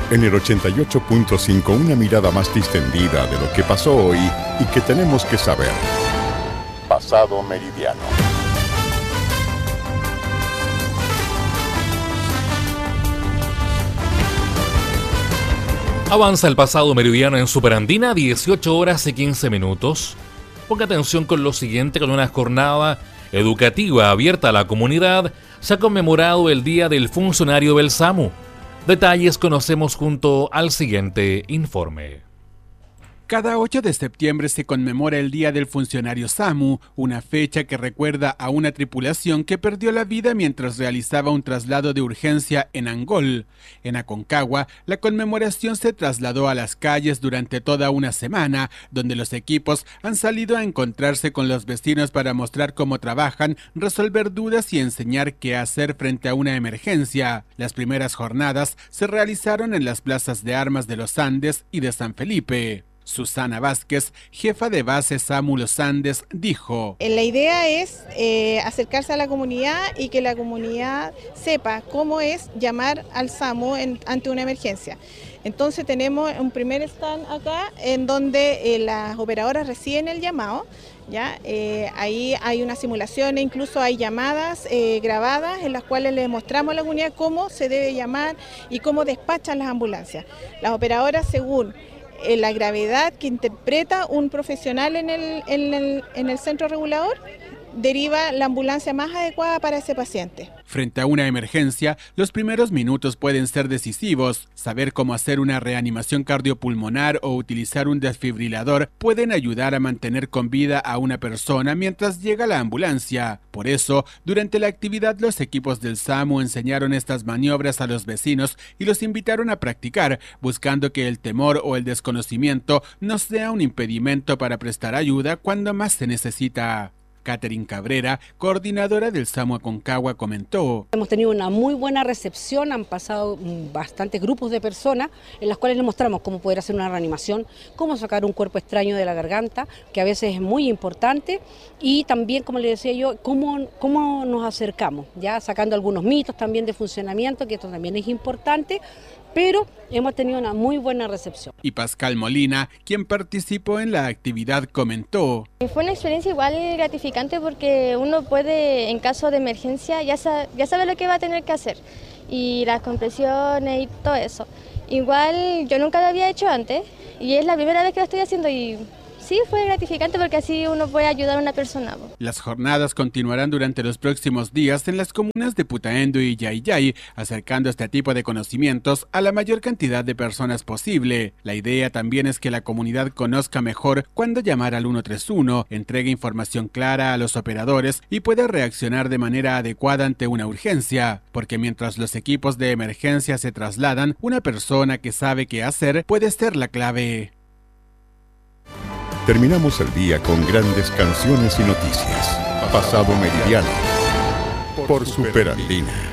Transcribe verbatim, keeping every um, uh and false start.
En el ochenta y ocho punto cinco, una mirada más distendida de lo que pasó hoy y que tenemos que saber. Pasado Meridiano. Avanza el pasado meridiano en Superandina, dieciocho horas y quince minutos. Ponga atención con lo siguiente: con una jornada educativa abierta a la comunidad, se ha conmemorado el Día del Funcionario del SAMU. Detalles conocemos junto al siguiente informe. Cada ocho de septiembre se conmemora el Día del Funcionario SAMU, una fecha que recuerda a una tripulación que perdió la vida mientras realizaba un traslado de urgencia en Angol. En Aconcagua, la conmemoración se trasladó a las calles durante toda una semana, donde los equipos han salido a encontrarse con los vecinos para mostrar cómo trabajan, resolver dudas y enseñar qué hacer frente a una emergencia. Las primeras jornadas se realizaron en las plazas de armas de los Andes y de San Felipe. Susana Vázquez, jefa de base SAMU Los Andes, dijo: La idea es eh, acercarse a la comunidad y que la comunidad sepa cómo es llamar al SAMU en, ante una emergencia. Entonces tenemos un primer stand acá en donde eh, las operadoras reciben el llamado. ¿Ya? Eh, ahí hay una simulación e incluso hay llamadas eh, grabadas en las cuales le mostramos a la comunidad cómo se debe llamar y cómo despachan las ambulancias. Las operadoras, según la gravedad que interpreta un profesional en el, en el, en el centro regulador, deriva la ambulancia más adecuada para ese paciente. Frente a una emergencia, los primeros minutos pueden ser decisivos. Saber cómo hacer una reanimación cardiopulmonar o utilizar un desfibrilador pueden ayudar a mantener con vida a una persona mientras llega la ambulancia. Por eso, durante la actividad, los equipos del SAMU enseñaron estas maniobras a los vecinos y los invitaron a practicar, buscando que el temor o el desconocimiento no sea un impedimento para prestar ayuda cuando más se necesita. Catherine Cabrera, coordinadora del SAMU Aconcagua, comentó: Hemos tenido una muy buena recepción, han pasado bastantes grupos de personas en las cuales les mostramos cómo poder hacer una reanimación, cómo sacar un cuerpo extraño de la garganta, que a veces es muy importante, y también, como les decía yo, cómo, cómo nos acercamos, ya sacando algunos mitos también de funcionamiento, que esto también es importante, pero hemos tenido una muy buena recepción. Y Pascal Molina, quien participó en la actividad, comentó: Fue una experiencia igual gratificante porque uno puede, en caso de emergencia, ya sabe, ya sabe lo que va a tener que hacer y las compresiones y todo eso. Igual yo nunca lo había hecho antes y es la primera vez que lo estoy haciendo y sí, fue gratificante porque así uno puede ayudar a una persona. Las jornadas continuarán durante los próximos días en las comunas de Putaendo y Yayay, acercando este tipo de conocimientos a la mayor cantidad de personas posible. La idea también es que la comunidad conozca mejor cuándo llamar al uno tres uno, entregue información clara a los operadores y pueda reaccionar de manera adecuada ante una urgencia, porque mientras los equipos de emergencia se trasladan, una persona que sabe qué hacer puede ser la clave. Terminamos el día con grandes canciones y noticias. Pasado Meridiano por Superandina.